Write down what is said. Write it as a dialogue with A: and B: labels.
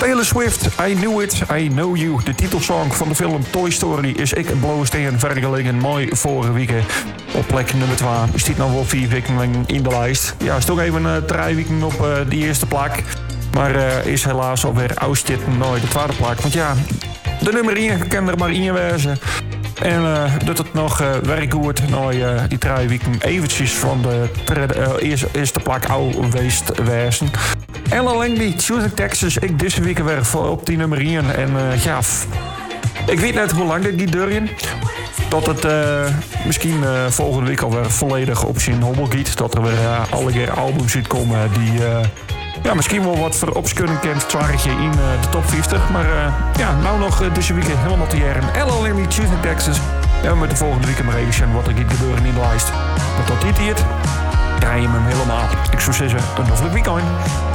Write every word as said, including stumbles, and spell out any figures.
A: Taylor Swift, I Knew It, I Know You. De titelsong van de film Toy Story is ik een blauwe steen vergeleken mooi vorige week. Op plek nummer twee. Stiet nog wel vier weken lang in de lijst. Ja, is toch even uh, drie weken op uh, die eerste plak. Maar uh, is helaas alweer uitstitten naar de tweede plak. Want ja, de nummer één kan er maar in wezen. En uh, dat het nog uh, werk goed naar uh, die drie weken eventjes van de tre- uh, eerste, eerste plak oude weest wezen. En alleen die Choosing Texas, ik deze week weer op die nummer één. En uh, ja, f- ik weet net hoe lang dit gaat duren. Dat het uh, misschien uh, volgende week alweer volledig op zijn hobbel giet. Dat er weer uh, alle keer albums uitkomen die uh, ja, misschien wel wat voor opskunnen kent. Zwaartje in uh, de top vijftig. Maar uh, ja, nou nog uh, deze week helemaal te jaren. En alleen die Choosing Texas. En we met de volgende week maar even zien wat er gaat gebeuren in de lijst. Maar tot dit hier, draai je hem helemaal. Ik zou zeggen, een hoffelijk weekend.